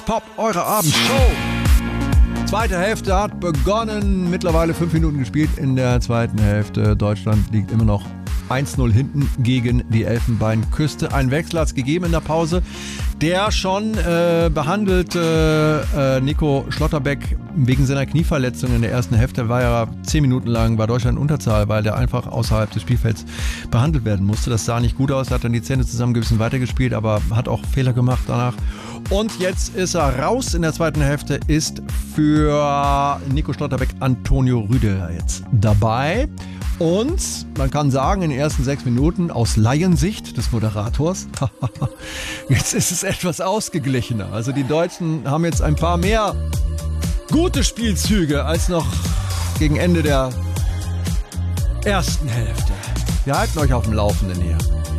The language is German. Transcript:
Pop, eure Abendshow. Zweite Hälfte hat begonnen. Mittlerweile 5 Minuten gespielt in der zweiten Hälfte. Deutschland liegt immer noch 1-0 hinten gegen die Elfenbeinküste. Ein Wechsel hat es gegeben in der Pause. Der schon behandelte Nico Schlotterbeck wegen seiner Knieverletzung in der ersten Hälfte war ja 10 Minuten lang bei Deutschland in Unterzahl, weil der einfach außerhalb des Spielfelds behandelt werden musste. Das sah nicht gut aus, hat dann die Zähne zusammengebissen, weitergespielt, aber hat auch Fehler gemacht danach. Und jetzt ist er raus in der zweiten Hälfte, ist für Nico Schlotterbeck Antonio Rüdiger jetzt dabei. Und man kann sagen, in den ersten 6 Minuten aus Laiensicht des Moderators, jetzt ist es etwas ausgeglichener. Also die Deutschen haben jetzt ein paar mehr gute Spielzüge als noch gegen Ende der ersten Hälfte. Wir halten euch auf dem Laufenden hier.